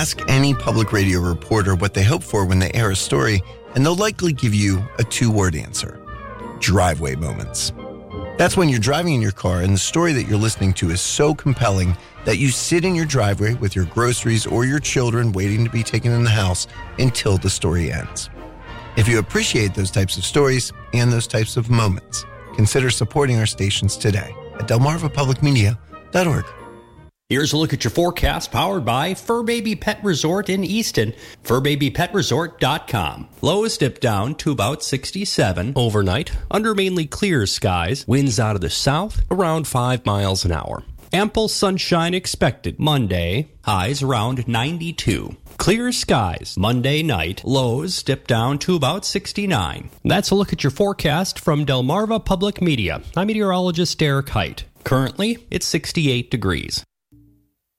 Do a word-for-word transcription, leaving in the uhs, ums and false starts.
Ask any public radio reporter what they hope for when they air a story, and they'll likely give you a two-word answer: driveway moments. That's when you're driving in your car and the story that you're listening to is so compelling that you sit in your driveway with your groceries or your children waiting to be taken in the house until the story ends. If you appreciate those types of stories and those types of moments, consider supporting our stations today at delmarva public media dot org. Here's a look at your forecast powered by Fur Baby Pet Resort in Easton, fur baby pet resort dot com. Lows dip down to about sixty-seven overnight, under mainly clear skies, winds out of the south around five miles an hour. Ample sunshine expected Monday, highs around ninety-two. Clear skies Monday night, lows dip down to about sixty-nine. That's a look at your forecast from Delmarva Public Media. I'm meteorologist Derek Height. Currently, it's sixty-eight degrees.